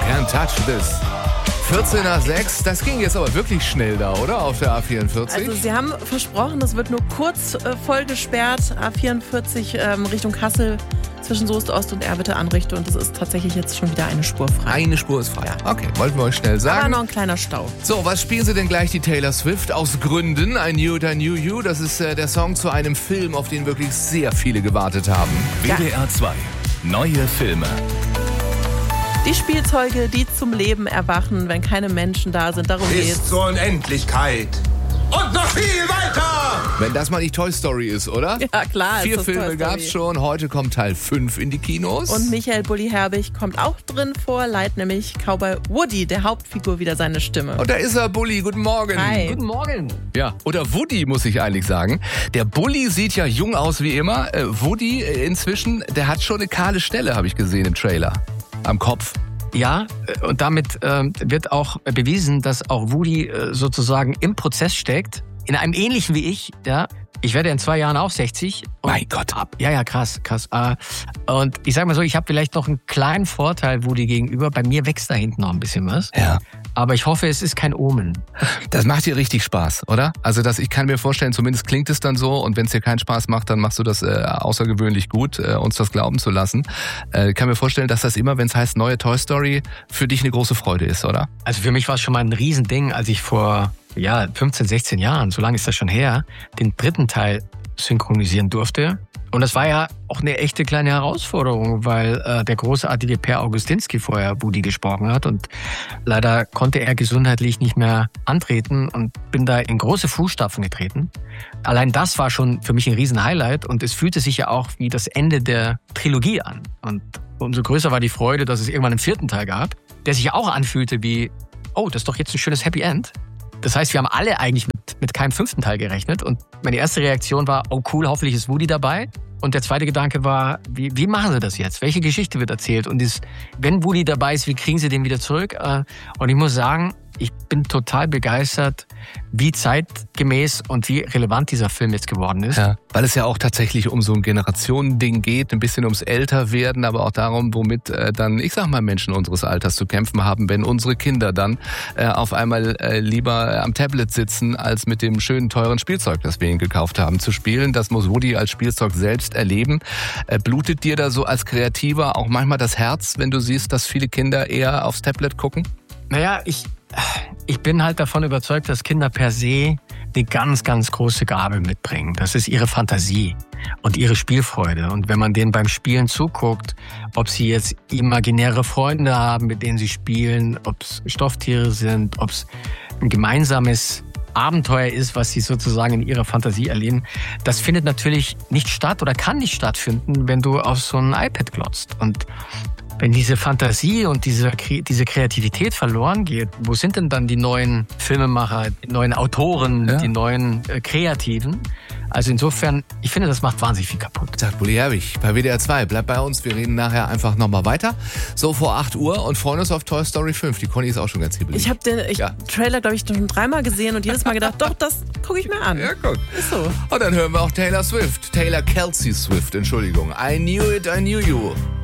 Can't touch this. 14 nach 6, das ging jetzt aber wirklich schnell da, oder? Auf der A44. Also sie haben versprochen, das wird nur kurz voll gesperrt. A44 Richtung Kassel zwischen Soest Ost und Erwitte Anrichte. Und das ist tatsächlich jetzt schon wieder eine Spur frei. Eine Spur ist frei. Ja. Okay, wollten wir euch schnell sagen. Aber noch ein kleiner Stau. So, was spielen Sie denn gleich, die Taylor Swift? Aus Gründen. I Knew It, I Knew You. Das ist der Song zu einem Film, auf den wirklich sehr viele gewartet haben. WDR 2. Neue Filme. Die Spielzeuge, die zum Leben erwachen, wenn keine Menschen da sind. Darum Bis geht's. zur Unendlichkeit. Und noch viel weiter! Wenn das mal nicht Toy Story ist, oder? Ja, klar. 4 ist das Toy Filme Story. gab's schon. Heute kommt Teil 5 in die Kinos. Und Michael Bulli Herbig kommt auch drin vor, leiht nämlich Cowboy Woody, der Hauptfigur, wieder seine Stimme. Und da ist er, Bulli. Guten Morgen. Hi. Guten Morgen. Ja, oder Woody, muss ich eigentlich sagen. Der Bulli sieht ja jung aus wie immer. Woody inzwischen, der hat schon eine kahle Stelle, habe ich gesehen im Trailer. Am Kopf. Ja, und damit wird auch bewiesen, dass auch Woody sozusagen im Prozess steckt. In einem ähnlichen wie ich, ja. Ich werde in 2 Jahren auch 60. Mein Gott. Ja, krass. Und ich sag mal so, ich habe vielleicht noch einen kleinen Vorteil Woody gegenüber. Bei mir wächst da hinten noch ein bisschen was. Ja. Aber ich hoffe, es ist kein Omen. Das macht dir richtig Spaß, oder? Also ich kann mir vorstellen, zumindest klingt es dann so. Und wenn es dir keinen Spaß macht, dann machst du das außergewöhnlich gut, uns das glauben zu lassen. Ich kann mir vorstellen, dass das immer, wenn es heißt neue Toy Story, für dich eine große Freude ist, oder? Also für mich war es schon mal ein Riesending, als ich vor 15, 16 Jahren, so lange ist das schon her, den 3. Teil synchronisieren durfte. Und das war ja auch eine echte kleine Herausforderung, weil der großartige Per Augustinski vorher Woody gesprochen hat und leider konnte er gesundheitlich nicht mehr antreten und bin da in große Fußstapfen getreten. Allein das war schon für mich ein Riesen-Highlight und es fühlte sich ja auch wie das Ende der Trilogie an. Und umso größer war die Freude, dass es irgendwann einen 4. Teil gab, der sich ja auch anfühlte wie, oh, das ist doch jetzt ein schönes Happy End. Das heißt, wir haben alle eigentlich mit keinem 5. Teil gerechnet. Und meine erste Reaktion war, oh cool, hoffentlich ist Woody dabei. Und der zweite Gedanke war, wie machen sie das jetzt? Welche Geschichte wird erzählt? Und wenn Woody dabei ist, wie kriegen sie den wieder zurück? Und ich muss sagen, ich bin total begeistert, wie zeitgemäß und wie relevant dieser Film jetzt geworden ist. Ja, weil es ja auch tatsächlich um so ein Generationending geht, ein bisschen ums Älterwerden, aber auch darum, womit dann, ich sag mal, Menschen unseres Alters zu kämpfen haben, wenn unsere Kinder dann auf einmal lieber am Tablet sitzen, als mit dem schönen, teuren Spielzeug, das wir ihnen gekauft haben, zu spielen. Das muss Woody als Spielzeug selbst erleben. Blutet dir da so als Kreativer auch manchmal das Herz, wenn du siehst, dass viele Kinder eher aufs Tablet gucken? Naja, ich bin halt davon überzeugt, dass Kinder per se eine ganz, ganz große Gabe mitbringen. Das ist ihre Fantasie und ihre Spielfreude. Und wenn man denen beim Spielen zuguckt, ob sie jetzt imaginäre Freunde haben, mit denen sie spielen, ob es Stofftiere sind, ob es ein gemeinsames Abenteuer ist, was sie sozusagen in ihrer Fantasie erleben, das findet natürlich nicht statt oder kann nicht stattfinden, wenn du auf so ein iPad glotzt. Und wenn diese Fantasie und diese Kreativität verloren geht, wo sind denn dann die neuen Filmemacher, die neuen Autoren, die neuen Kreativen? Also insofern, ich finde, das macht wahnsinnig viel kaputt. Sagt Bulli Herbig bei WDR 2. Bleibt bei uns, wir reden nachher einfach nochmal weiter. So vor 8 Uhr und freuen uns auf Toy Story 5. Die Conny ist auch schon ganz hibbelig. Ich habe den Trailer, glaube ich, schon 3-mal gesehen und jedes Mal gedacht, doch, das gucke ich mir an. Ja, guck. Ist so. Und dann hören wir auch Taylor Kelsey Swift, Entschuldigung. I Knew It, I Knew You.